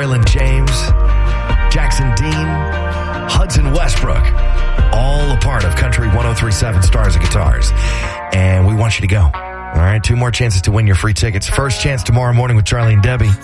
Braylon James, Jackson Dean, Hudson Westbrook, all a part of Country 103.7 Stars and Guitars. And we want you to go. All right, 2 more chances to win your free tickets. First chance tomorrow morning with Charlie and Debbie.